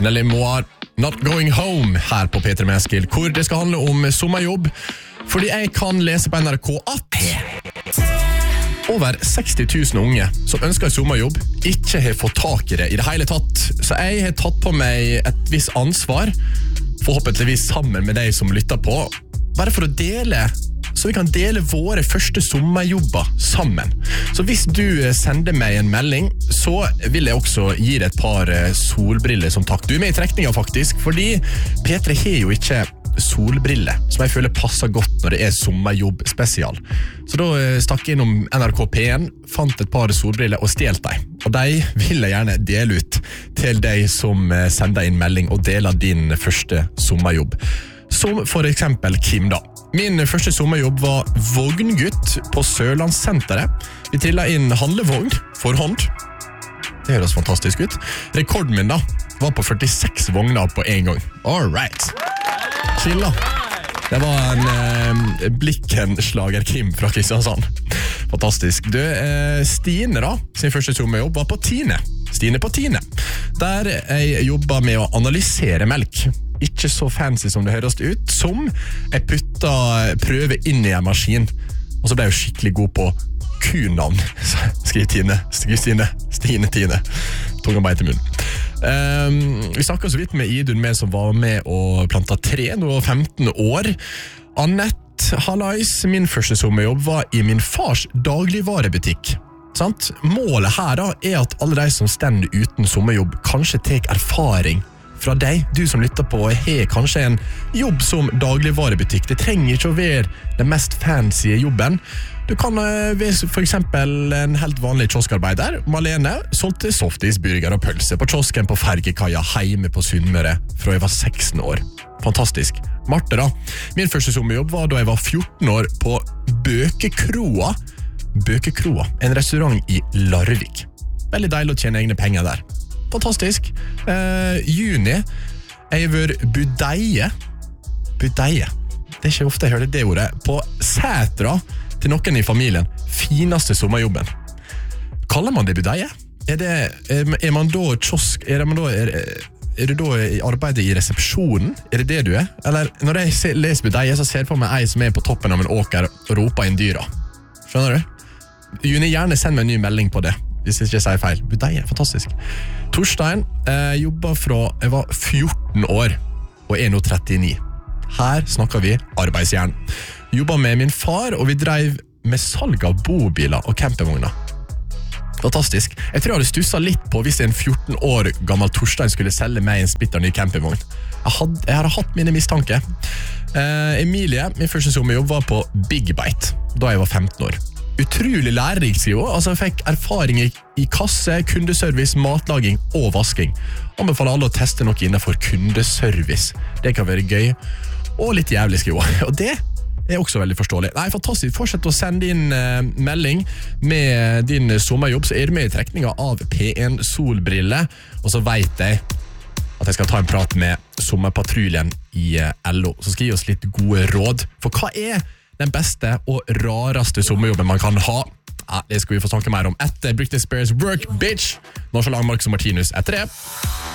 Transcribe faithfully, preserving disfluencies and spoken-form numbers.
Nelly Moir, Not Going Home, her på P tre med Eskil, hvor det skal handle om sommerjobb, fordi jeg kan lese på N R K at over seksti tusen unge som ønsker sommerjobb ikke har fått tak i det i det hele tatt. Så jeg har tatt på meg et visst ansvar, forhåpentligvis sammen med deg som lytter på, bare for å dele, så vi kan dele våre første sommerjobber sammen. Så hvis du sender meg en melding, så vil jeg også gi deg et par solbriller som takk. Du er med i trekninga faktisk, fordi P tre har jo ikke solbriller, som jeg føler passer godt når det er sommerjobb spesial. Så da stakk jeg innom N R K P én, fant et par solbriller og stjelt dem. Og de vil jeg gjerne dele ut til deg som sender inn melding og deler din første sommerjobb. Som for eksempel Kim da. Min første sommerjobb var vogngutt på Sørlandssenteret. Vi trillet inn handlevogn for hånd. Det høres fantastisk ut. Rekorden min da var på førtiseks vogner på en gang. All right. Chilla. Det var en eh, Blikken-slager Kim fra Kristiansand. Fantastisk. Du, eh, Stine da, sin første sommerjobb var på Tine. Stine på Tine. Der jeg jobbet med å analysere melk. Ikke så fancy som det høres ut, som jeg putta prøve inn i en maskin, og så ble jeg skikkelig god på kunavn. Skriv Tine, skriv Stine, Stine Tine. Tunga meg til munnen. Um, vi snakket så vidt med Idun med som var med og plantet tre, nå var femten år. Annette Hallais, min første sommerjobb var i min fars dagligvarebutikk. Sant? Målet her da er at alle de som stender uten sommerjobb kanskje tek erfaring fra deg, du som lytter på, har kanskje en jobb som dagligvarebutikk. Det trenger ikke å være den mest fancy jobben. Du kan være for eksempel en helt vanlig kioskarbeider. Malene solgte softis, burger og pølse på kiosken på Fergekaia hjemme på Sunnmøre fra jeg var seksten år. Fantastisk. Marte da, min første sommerjobb var da jeg var fjorten år på Bøkekroa. Bøkekroa, en restaurant i Larvik. Veldig deilig å tjene egne penger der. Fantastisk. Uh, juni, jeg var budeie. Budeie. Det er ikke ofte jeg hører det ordet. På Sætra, til noen i familien, fineste sommerjobben. Kaller man det budeie? Er, det, er, er man da kiosk, er, man da, er, er du da i arbeidet i resepsjonen? Er det det du er? Eller når jeg ser, leser budeie, så ser jeg på meg ei som er på toppen av en åker og roper inn dyra. Skjønner du? Juni, gjerne send meg en ny melding på det. Hvis jeg ikke sier feil. Budeie, fantastisk. Torstein eh, jobbet fra jeg var fjorten år og er nå trettini. Her snakker vi arbeidsjern. Jobbet med min far, og vi drev med salg av bobiler og campingvogner. Fantastisk. Jeg tror jeg hadde stusset litt på hvis en fjorten år gammel Torstein skulle selge meg en splitter ny campingvogn. Jeg hadde, jeg hadde hatt mine mistanke. Eh, Emilie, min første sommerjobb var på Big Bite, da jeg var femten år. Utrolig lærerikt, skriver hun. Altså, jeg fikk erfaring i, i kasse, kundeservice, matlaging og vasking. Anbefaler alle å teste noe innenfor kundeservice. Det kan være gøy og litt jævlig, skriver hun. Og det er også veldig forståelig. Nei, fantastisk. Fortsett å sende inn uh, melding med din sommerjobb, så er du med i trekninga av P én solbriller. Og så vet jeg at jeg skal ta en prat med sommerpatruljen i uh, L O, så skal gi oss litt gode råd. For hva er den beste og rareste sommerjobben man kan ha? Ja, det skal vi få snakke mer om etter Britney Spears Work, Bitch. Nå så lang Marcus og Martinus etter det.